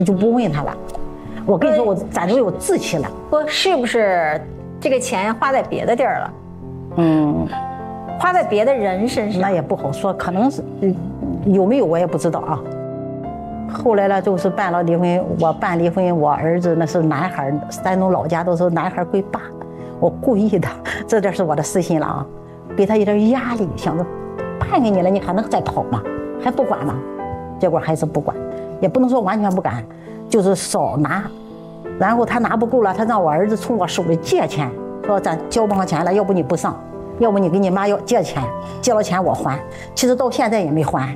就不问他了。我跟你说，我咱就有志气了。 不是不是这个钱花在别的地儿了？花在别的人身上， 那也不好说，可能是有没有我也不知道啊。后来呢，就是办了离婚，我办离婚，我儿子那是男孩，山东老家都是男孩归爸，我故意的，这点是我的私心了啊，给他一点压力，想着判给你了，你还能再跑吗？还不管吗？结果还是不管，也不能说完全不敢，就是少拿。然后他拿不够了，他让我儿子从我手里借钱，说咱交不上钱了，要不你不上，要不你给你妈要借钱，借了钱我还。其实到现在也没还，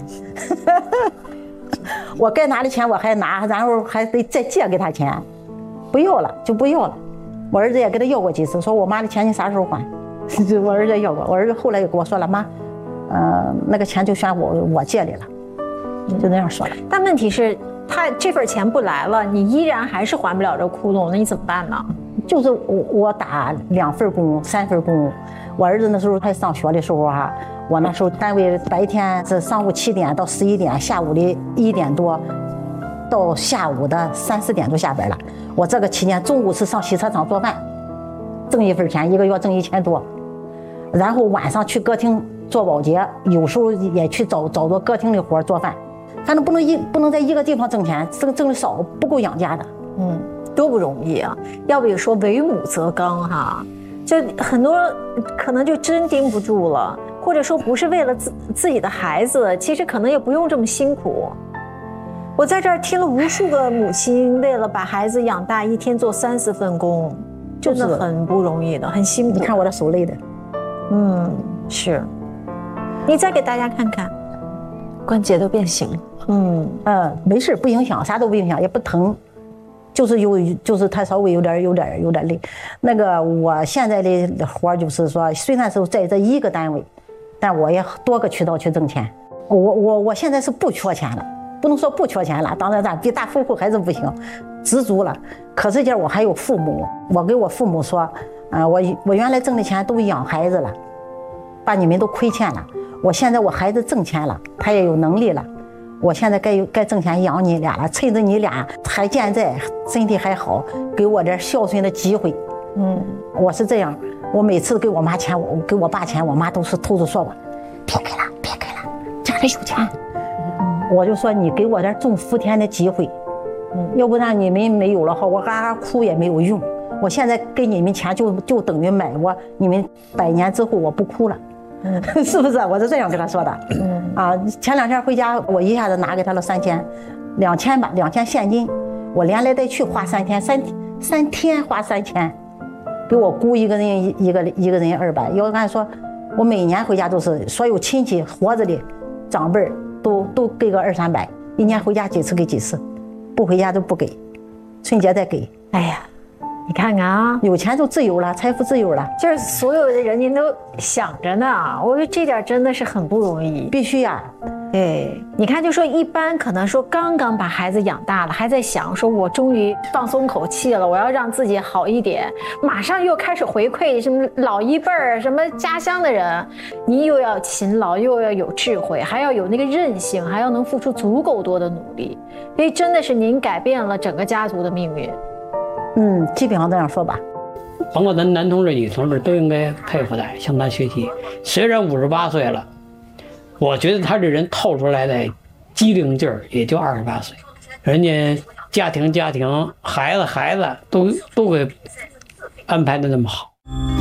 我该拿的钱我还拿，然后还得再借给他钱，不要了就不要了。我儿子也给他要过几次，说我妈的钱你啥时候还？我儿子也要过，我儿子后来也跟我说了，妈，那个钱就算我借里了，就那样说了。 但问题是，他这份钱不来了，你依然还是还不了这窟窿，那你怎么办呢？ 就是我打2份工3份工，我儿子那时候还上学的时候啊，我那时候单位白天是上午7点到11点，下午的1点多到下午的3、4点就下班了。我这个期间中午是上洗车场做饭，挣1份钱，1个月挣1000多，然后晚上去歌厅做保洁，有时候也去找做歌厅的活做饭，反正不能在一个地方挣钱，挣的少不够养家的。 多不容易啊！要不也说为母则刚哈，就很多可能就真盯不住了，或者说不是为了自己的孩子，其实可能也不用这么辛苦。我在这儿听了无数个母亲为了把孩子养大，一天做3、4份工，真的很不容易的，很辛苦。 你看我的手累的， 是。你再给大家看看，关节都变形了。 没事，不影响，啥都不影响，也不疼。就是他稍微有点累，那个我现在的活就是说，虽然是在这一个单位，但我也多个渠道去挣钱。我现在是不缺钱了，不能说不缺钱了，当然咱比大富户还是不行，知足了。可是我还有父母，我给我父母说，我原来挣的钱都养孩子了，把你们都亏欠了。我现在我孩子挣钱了，他也有能力了。我现在该挣钱养你俩了，趁着你俩还健在，身体还好，给我点孝顺的机会。我是这样，我每次给我妈钱，我给我爸钱，我妈都是偷着说我，别给了，家里有钱。我就说你给我点种福田的机会，要不然你们没有了话，我嘎嘎哭也没有用。我现在给你们钱就等于买你们100年之后我不哭了。是不是？我是这样跟他说的。前2天回家，我一下子拿给他了3000，2000吧，2000现金，我连来带去花3天，3天花3000，给我姑一个人一个人200。要按说，我每年回家都是所有亲戚活着的长辈都给个200、300，一年回家几次给几次，不回家都不给，春节再给。 哎呀。你看看啊， 有钱就自由了，财富自由了， 就是所有的人家都想着呢。我觉得这点真的是很不容易， 必须呀。 对，你看，就说一般可能说刚刚把孩子养大了，还在想说我终于放松口气了，我要让自己好一点，马上又开始回馈什么老一辈儿、什么家乡的人，你又要勤劳，又要有智慧，还要有那个韧性，还要能付出足够多的努力。所以真的是您改变了整个家族的命运。 基本上这样说吧。 包括咱男同志、女同志都应该佩服他，向他学习。虽然58岁了，我觉得他这人透出来的机灵劲儿也就28岁，人家家庭、孩子都给安排的那么好。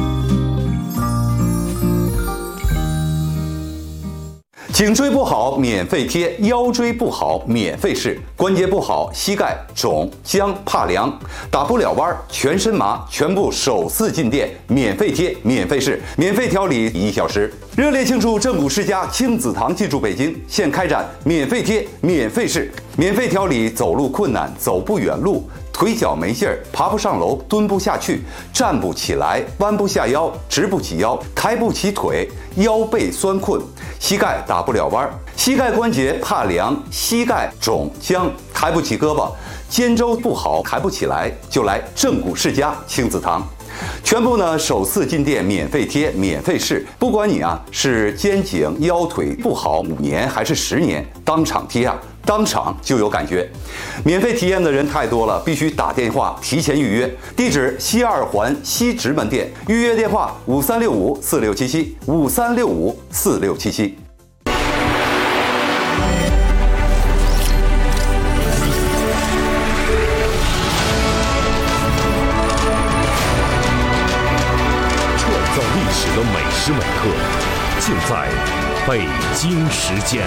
颈椎不好免费贴，腰椎不好免费试，关节不好膝盖肿僵怕凉打不了弯全身麻，全部首次进店免费贴免费试，免费调理1小时。热烈庆祝正骨世家亲子堂进驻北京，现开展免费贴免费试，免费调理走路困难、走不远路、腿脚没劲儿、爬不上楼、蹲不下去、站不起来、弯不下腰、直不起腰、抬不起腿、腰背酸困、膝盖打不了弯、膝盖关节怕凉、膝盖肿僵、抬不起胳膊、肩周不好抬不起来，就来正骨世家亲子堂。全部呢首次进店免费贴免费试，不管你是肩颈腰腿不好5年还是10年，当场贴当场就有感觉。免费体验的人太多了，必须打电话提前预约。地址：西二环西直门店，预约电话53654677，53654677。 创造历史的每时每刻，尽在北京时间。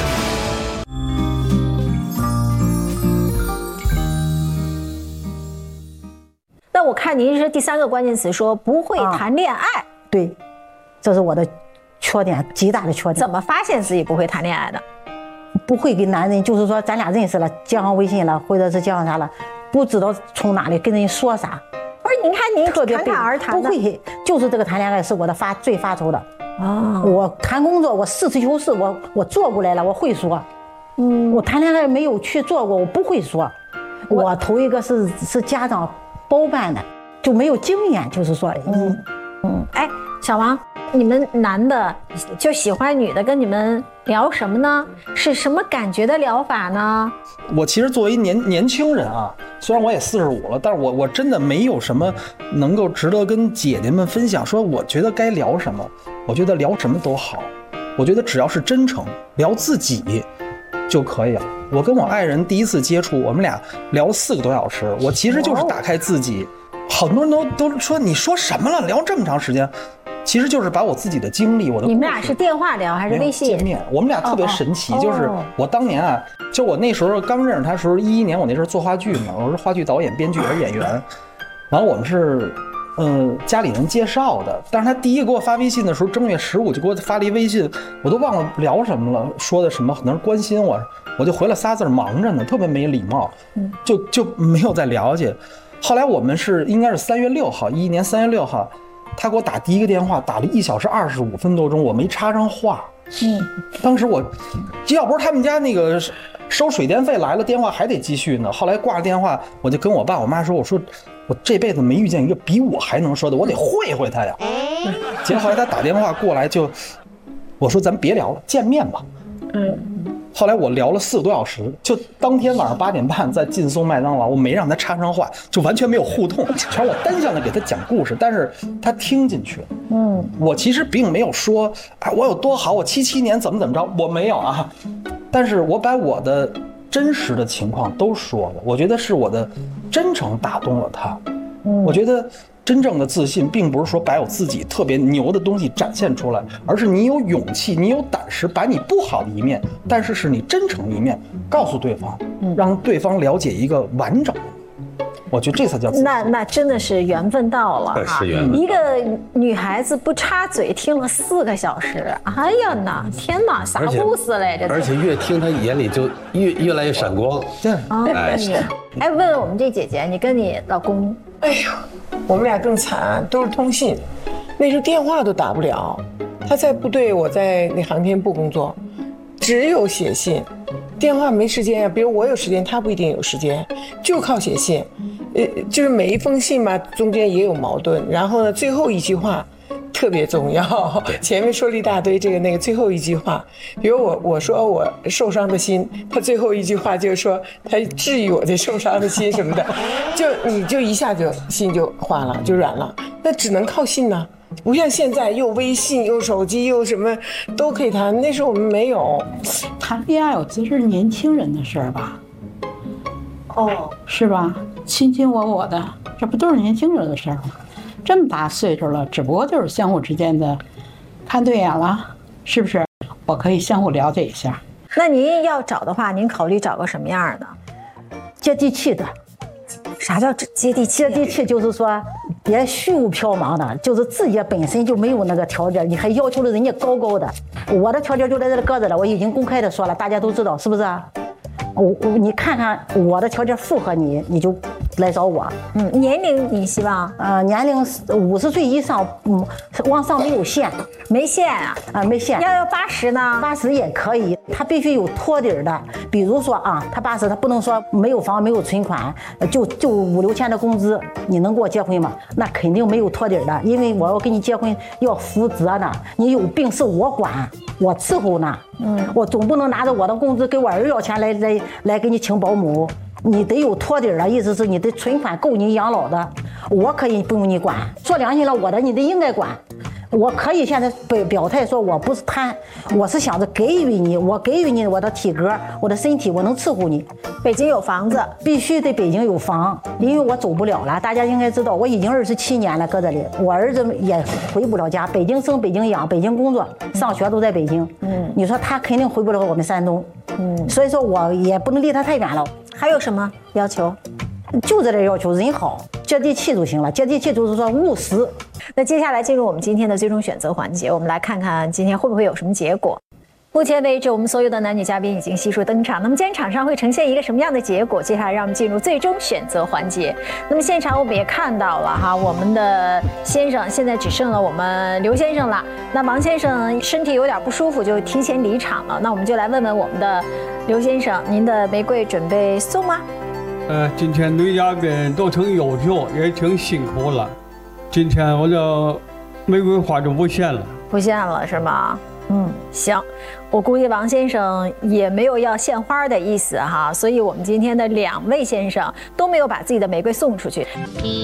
那我看您是第3个关键词，说不会谈恋爱。 对，这是我的缺点，极大的缺点。 怎么发现自己不会谈恋爱的？ 不会跟男人，就是说咱俩认识了，加上微信了，或者是加上啥了，不知道从哪里跟人说啥。 不是，您看您特别侃侃而谈的。 不会，就是这个谈恋爱是我的最发愁的。 哦， 我谈工作，我实事求是，我做过来了，我会说。我谈恋爱没有去做过，我不会说。我头一个是家长包办的，就没有经验，就是说， 哎，小王，你们男的就喜欢女的，跟你们聊什么呢？是什么感觉的聊法呢？ 我其实作为年轻人啊，虽然我也45了，但是我真的没有什么能够值得跟姐姐们分享。说我觉得该聊什么，我觉得聊什么都好，我觉得只要是真诚，聊自己就可以了。我跟我爱人第一次接触，我们俩聊了4个多小时，我其实就是打开自己。很多人都说你说什么了，聊这么长时间，其实就是把我自己的经历，我的故事。 你们俩是电话聊还是微信？ 见面。我们俩特别神奇，就是我当年啊，就我那时候刚认识他的时候，11年，我那时候做话剧嘛，我是话剧导演、编剧也是演员。然后我们是，家里人介绍的。但是他第一个给我发微信的时候，正月15就给我发了一微信，我都忘了聊什么了，说的什么，可能是关心我就回了仨字忙着呢，特别没礼貌，就没有再聊下去。后来我们应该是3月6号，11年3月6号，他给我打第一个电话，打了1小时25分多钟，我没插上话。当时要不是他们家那个收水电费来了，电话还得继续呢。后来挂了电话，我就跟我爸我妈说，我说我这辈子没遇见一个比我还能说的，我得会他呀。结果后来他打电话过来我说咱别聊了，见面吧。后来我聊了4个多小时，就当天晚上8点半在劲松麦当劳，我没让他插上话，就完全没有互动，全我单向的给他讲故事，但是他听进去了。我其实并没有说我有多好，我77年怎么着，我没有啊，但是我把我的真实的情况都说了，我觉得是我的真诚打动了他。我觉得真正的自信并不是说把我自己特别牛的东西展现出来，而是你有勇气，你有胆识，把你不好的一面，但是是你真诚的一面告诉对方，让对方了解一个完整的。我觉得这才叫自信。 那真的是缘分到了啊！ 是缘分。 一个女孩子不插嘴听了4个小时，哎呀呐，天哪，啥故事来着？ 而且越听她眼里就越来越闪光。 对， 哎，问问我们这姐姐，你跟你老公？ 哎呦，我们俩更惨，都是通信，那时候电话都打不了。他在部队，我在那航天部工作，只有写信，电话没时间呀。比如我有时间，他不一定有时间，就靠写信。就是每一封信嘛，中间也有矛盾。然后呢，最后一句话特别重要，前面说了一大堆这个那个，最后一句话，比如我说我受伤的心，他最后一句话就是说他治愈我这受伤的心什么的，你就一下就心就化了，就软了。那只能靠信呢，不像现在又微信又手机又什么都可以谈，那时候我们没有。 谈恋爱，我觉得是年轻人的事儿吧。是吧？卿卿我我的，这不都是年轻人的事儿吗？这么大岁数了，只不过就是相互之间的看对眼了，是不是？我可以相互了解一下。 那您要找的话，您考虑找个什么样的？ 接地气的。 啥叫接地气？ 接地气就是说别虚无缥缈的，就是自己本身就没有那个条件，你还要求了人家高高的。我的条件就在这搁着了，我已经公开的说了，大家都知道，是不是啊？你看看我的条件符合你，你就来找我。 年龄你希望？ 年龄50岁以上，往上没有限， 没限啊？ 没限。 要80呢 ？80也可以，他必须有托底的。比如说啊，他80，他不能说没有房没有存款，就5、6千的工资，你能跟我结婚吗？那肯定没有托底的，因为我要跟你结婚要负责的，你有病是我管，我伺候呢。我总不能拿着我的工资给我儿要钱来给你请保姆。你得有托底的，意思是你的存款够你养老的，我可以不用你管。说良心了，我的你得应该管。我可以现在表态说，我不是贪，我是想着给予你，我给予你我的体格，我的身体，我能伺候你。 北京有房子， 必须得北京有房，因为我走不了了。大家应该知道，我已经27年了，搁这里，我儿子也回不了家，北京生，北京养，北京工作，上学都在北京。你说他肯定回不了我们山东。所以说我也不能离他太远了。 还有什么要求？ 就这点要求，人好，接地气就行了。接地气就是说务实。 那接下来进入我们今天的最终选择环节，我们来看看今天会不会有什么结果。目前为止，我们所有的男女嘉宾已经悉数登场。那么今天场上会呈现一个什么样的结果？接下来让我们进入最终选择环节。那么现场我们也看到了哈，我们的先生现在只剩了我们刘先生了。那王先生身体有点不舒服，就提前离场了。那我们就来问问我们的刘先生，您的玫瑰准备送吗？ 今天女嘉宾都挺优秀，也挺辛苦了。今天我这玫瑰花就不献了， 不献了是吗？行，我估计王先生也没有要献花的意思哈，所以我们今天的2位先生都没有把自己的玫瑰送出去。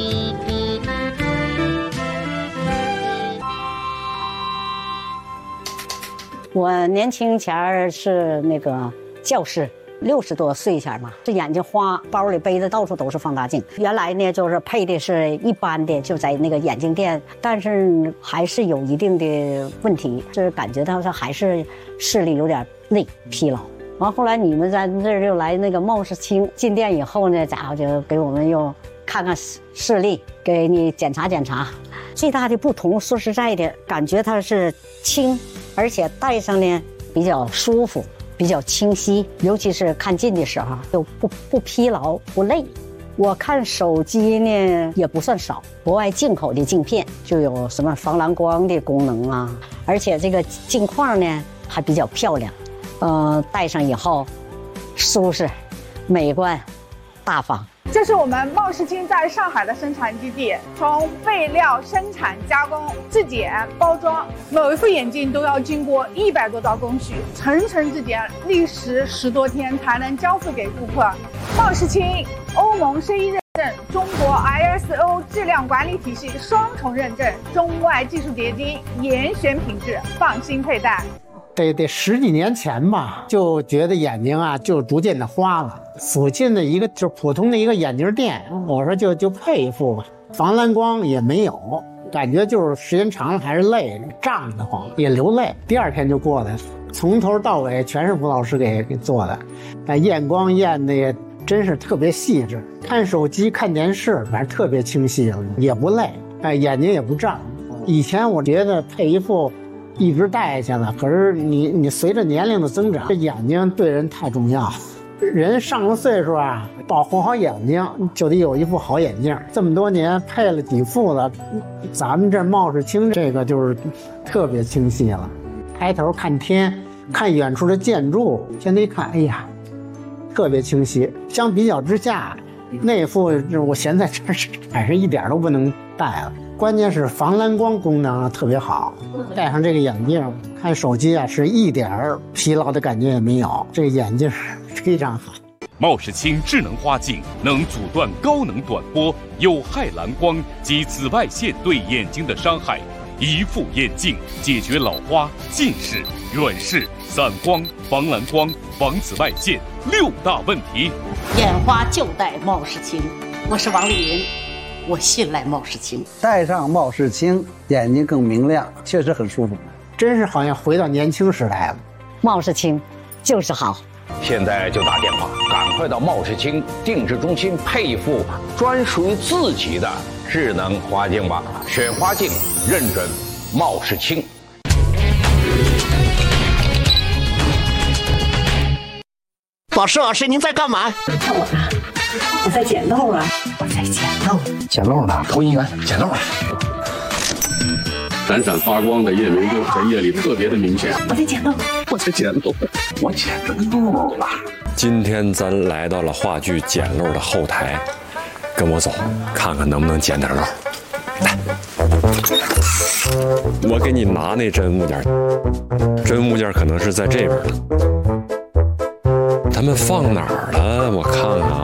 我年轻前是那个教师。60多岁前嘛，这眼睛花，包里背的到处都是放大镜。原来呢，就是配的是一般的，就在那个眼镜店，但是还是有一定的问题，就是感觉到他还是视力有点累疲劳。完后来你们在这儿又来那个茂世清进店以后呢，家伙就给我们又看看视力，给你检查检查。最大的不同，说实在的，感觉它是轻，而且戴上呢比较舒服。比较清晰，尤其是看近的时候就不疲劳不累。我看手机呢也不算少，国外进口的镜片就有什么防蓝光的功能啊，而且这个镜框呢还比较漂亮，戴上以后舒适、美观、大方。 这是我们茂世清在上海的生产基地，从备料、生产、加工、质检、包装，每一副眼镜都要经过100多道工序，层层质检，历时10多天才能交付给顾客。茂世清欧盟CE认证，中国 ISO 质量管理体系双重认证，中外技术结晶，严选品质，放心佩戴。 得10几年前吧，就觉得眼睛啊就逐渐的花了。附近的一个就是普通的一个眼镜店，我说就配一副吧，防蓝光也没有，感觉就是时间长了还是累，胀得慌，也流泪。第2天就过来了，从头到尾全是吴老师给做的，验光验的也真是特别细致，看手机看电视反正特别清晰了，也不累，眼睛也不胀。以前我觉得配一副一直戴下来，可是你随着年龄的增长，这眼睛对人太重要。人上了岁数啊，保护好眼睛就得有一副好眼镜。这么多年配了几副了，咱们这茂世清这个就是特别清晰了。抬头看天，看远处的建筑，现在一看，哎呀，特别清晰。相比较之下，那副我现在这还是一点都不能戴了。关键是防蓝光功能特别好，戴上这个眼镜看手机啊，是一点疲劳的感觉也没有，这个眼镜非常好。 茂世清智能花镜能阻断高能短波、有害蓝光及紫外线对眼睛的伤害，一副眼镜解决老花、近视、远视、散光、防蓝光、防紫外线6大问题。 眼花就戴茂世清，我是王丽云。我信赖茂世清， 戴上茂世清，眼睛更明亮，确实很舒服， 真是好像回到年轻时代了。 茂世清就是好， 现在就打电话，赶快到茂世清定制中心配一副专属于自己的智能花镜吧。选花镜认准茂世清。 老师，您在干嘛？ 看我的， 在捡漏了，我在捡漏。 捡漏呢？投银员捡漏了。 闪闪发光的夜明灯在夜里特别的明显。 我在捡漏， 我在捡漏，我捡着漏了。 今天咱来到了话剧《捡漏》的后台，跟我走，看看能不能捡点漏。来，我给你拿那真物件，真物件可能是在这边的。他们放哪儿了？我看看啊。